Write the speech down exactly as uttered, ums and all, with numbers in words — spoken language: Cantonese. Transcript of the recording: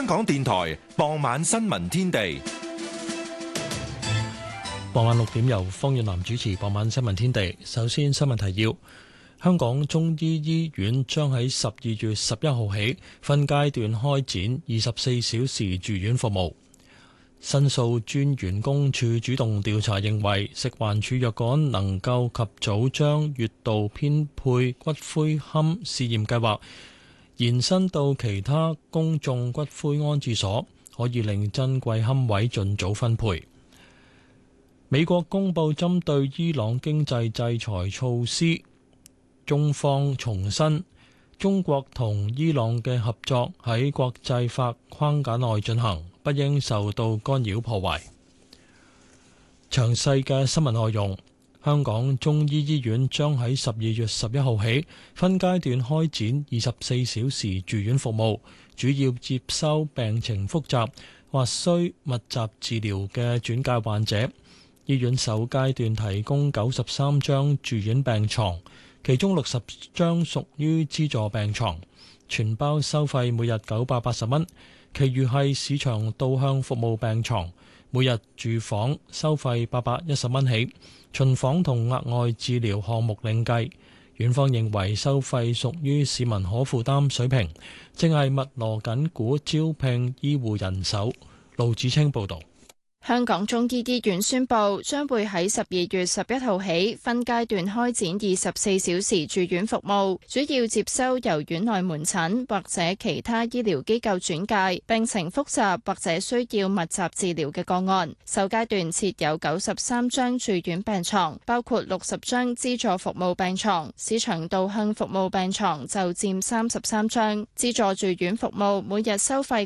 港電台傍晚新聞天地。 傍晚六點由方遠南主持傍晚新聞天地。首先新聞提要：香港中醫醫院將喺十二月十一號起分階段開展二十四小時住院服務。申訴專員公署主動調查認為，食環署若果能夠及早將月度編配骨灰龕試驗計劃延伸到其他公眾骨灰安置所，可以令珍貴龕位盡早分配。美國公布針對伊朗經濟制裁措施，中方重申中國同伊朗嘅合作喺國際法框架內進行，不應受到干擾破壞。詳細嘅新聞內容，香港中醫醫院將喺十二月十一號起分階段開展二十四小時住院服務，主要接收病情複雜或需密集治療嘅轉介患者。醫院首階段提供九十三張住院病床，其中六十張屬於資助病床，全包收費每日九百八十蚊，其餘係市場導向服務病床，每日住房收費八百一十蚊起，巡房同額外治療項目另計。院方認為收費屬於市民可負擔水平，正係密鑼緊鼓招聘醫護人手。盧子清報導。 香港中醫醫院宣布，將會喺十二月十一號起分階段開展二十四小時住院服務，主要接收由院內門診或者其他醫療機構轉介病情複雜或者需要密集治療嘅個案。首階段設有九十三張住院病床，包括六十張資助服務病床，市場導向服務病床就佔三十三張。資助住院服務每日收費